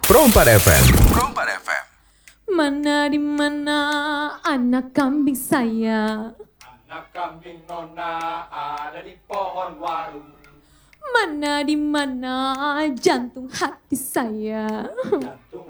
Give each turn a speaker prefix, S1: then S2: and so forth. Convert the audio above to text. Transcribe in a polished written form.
S1: Pro 4 FM. Pro 4 FM.
S2: Mana di mana anak kambing saya?
S3: Anak kambing nona ada di pohon waru.
S2: Mana di mana jantung hati saya?